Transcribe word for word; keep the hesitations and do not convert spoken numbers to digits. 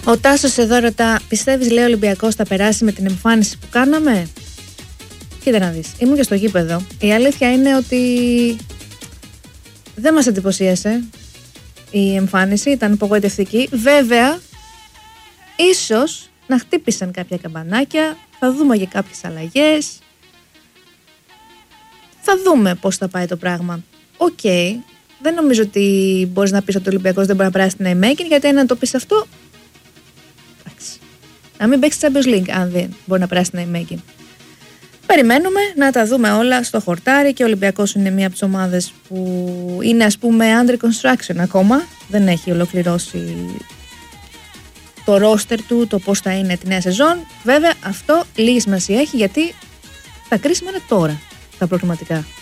Ο Τάσος εδώ ρωτά, πιστεύεις λέει ο Ολυμπιακός θα περάσει με την εμφάνιση που κάναμε? Κοίτα να δεις, ήμουν και στο γήπεδο. Η αλήθεια είναι ότι δεν μας εντυπωσίασε η εμφάνιση, ήταν απογοητευτική. Βέβαια, ίσως να χτύπησαν κάποια καμπανάκια, θα δούμε για κάποιες αλλαγές. Θα δούμε πώς θα πάει το πράγμα. Οκ, okay. Δεν νομίζω ότι μπορείς να πεις ότι ο Ολυμπιακός δεν μπορεί να περάσει την Nijmegen, γιατί αν το πεις αυτό, εντάξει. Να μην παίξει Champions League αν δεν μπορεί να περάσει την Nijmegen. Περιμένουμε να τα δούμε όλα στο χορτάρι και ο Ολυμπιακός είναι μία από τις ομάδες που είναι ας πούμε under construction ακόμα. Δεν έχει ολοκληρώσει το ρόστερ του, το πώς θα είναι τη νέα σεζόν. Βέβαια αυτό λίγη σημασία έχει, γιατί τα κρίσιμα είναι τώρα τα προκριματικά.